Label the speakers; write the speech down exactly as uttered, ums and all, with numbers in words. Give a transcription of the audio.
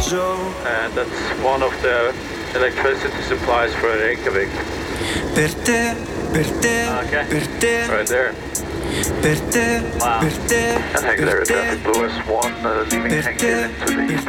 Speaker 1: And that's one of the electricity supplies for Reykjavik.
Speaker 2: Per te, per te,
Speaker 1: Okay.
Speaker 2: per te,
Speaker 1: Right there.
Speaker 2: per te,
Speaker 1: Wow.
Speaker 2: per te,
Speaker 1: I think
Speaker 2: per
Speaker 1: there is
Speaker 2: te,
Speaker 1: traffic Lewis one uh, leaving
Speaker 2: per
Speaker 1: Hank
Speaker 2: te,
Speaker 1: into the
Speaker 2: per